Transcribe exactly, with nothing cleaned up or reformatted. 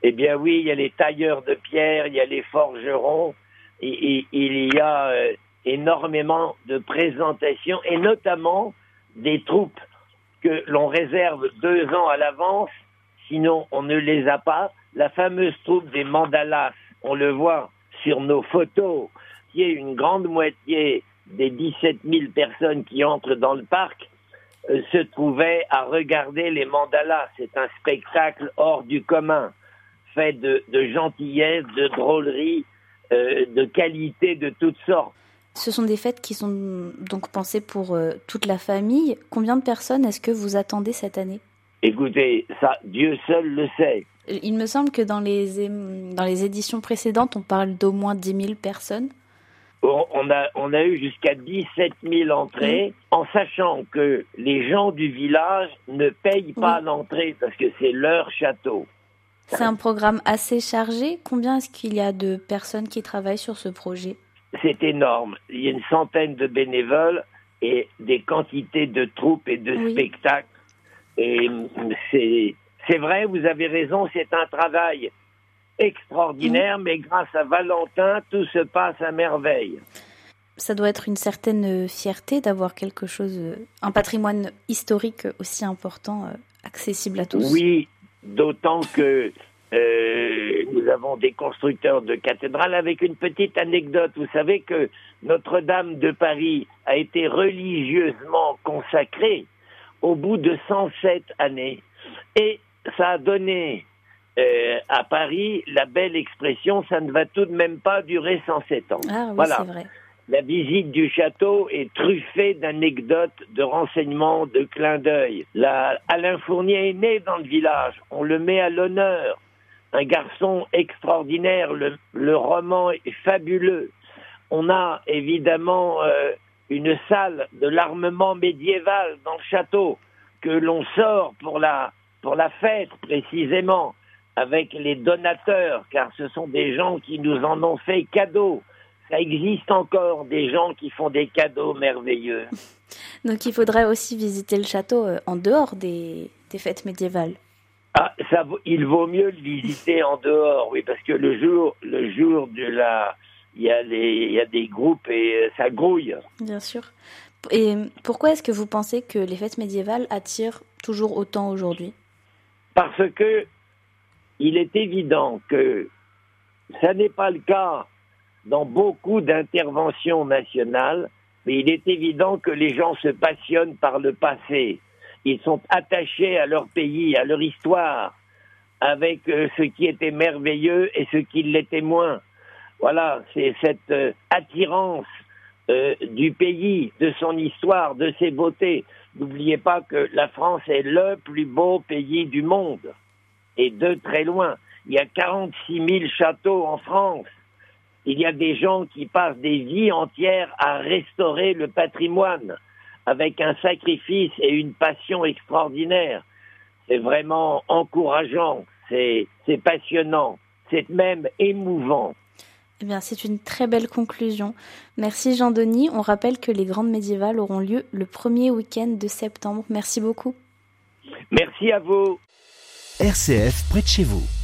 Eh bien oui, il y a les tailleurs de pierre, il y a les forgerons, et, et il y a euh, énormément de présentations, et notamment des troupes que l'on réserve deux ans à l'avance, sinon on ne les a pas. La fameuse troupe des mandalas, on le voit sur nos photos, qui est une grande moitié des dix-sept mille personnes qui entrent dans le parc, euh, se trouvaient à regarder les mandalas. C'est un spectacle hors du commun, fait de, de gentillesse, de drôlerie, euh, de qualité de toutes sortes. Ce sont des fêtes qui sont donc pensées pour euh, toute la famille. Combien de personnes est-ce que vous attendez cette année ? Écoutez, ça, Dieu seul le sait. Il me semble que dans les, dans les éditions précédentes, on parle d'au moins dix mille personnes. On a, on a eu jusqu'à dix-sept mille entrées, mmh. en sachant que les gens du village ne payent pas oui. l'entrée parce que c'est leur château. C'est un programme assez chargé. Combien est-ce qu'il y a de personnes qui travaillent sur ce projet ? C'est énorme. Il y a une centaine de bénévoles et des quantités de troupes et de oui. spectacles. Et c'est, c'est vrai, vous avez raison, c'est un travail extraordinaire, mmh. mais grâce à Valentin, tout se passe à merveille. Ça doit être une certaine fierté d'avoir quelque chose, un patrimoine historique aussi important, accessible à tous. Oui, d'autant que euh, nous avons des constructeurs de cathédrales. Avec une petite anecdote, vous savez que Notre-Dame de Paris a été religieusement consacrée au bout de cent sept années. Et ça a donné euh, à Paris la belle expression « ça ne va tout de même pas durer cent sept ans ». Ah oui, voilà. C'est vrai. La visite du château est truffée d'anecdotes, de renseignements, de clins d'œil. La... Alain Fournier est né dans le village, on le met à l'honneur. Un garçon extraordinaire, le, le roman est fabuleux. On a évidemment euh, une salle de l'armement médiéval dans le château que l'on sort pour la, pour la fête précisément avec les donateurs, car ce sont des gens qui nous en ont fait cadeau. Ça existe encore des gens qui font des cadeaux merveilleux. Donc il faudrait aussi visiter le château euh, en dehors des, des fêtes médiévales. Ah, ça, il vaut mieux le visiter en dehors, oui, parce que le jour, le jour de la, il y a les, il y a des groupes et ça grouille. Bien sûr. Et pourquoi est-ce que vous pensez que les fêtes médiévales attirent toujours autant aujourd'hui ? Parce que il est évident que ça n'est pas le cas dans beaucoup d'interventions nationales, mais il est évident que les gens se passionnent par le passé. Ils sont attachés à leur pays, à leur histoire, avec euh, ce qui était merveilleux et ce qui l'était moins. Voilà, c'est cette euh, attirance euh, du pays, de son histoire, de ses beautés. N'oubliez pas que la France est le plus beau pays du monde, et de très loin. Il y a quarante-six mille châteaux en France. Il y a des gens qui passent des vies entières à restaurer le patrimoine avec un sacrifice et une passion extraordinaire. C'est vraiment encourageant, c'est, c'est passionnant, c'est même émouvant. Eh bien, c'est une très belle conclusion. Merci Jean-Denis. On rappelle que les Grandes médiévales auront lieu le premier week-end de septembre. Merci beaucoup. Merci à vous. R C F près de chez vous.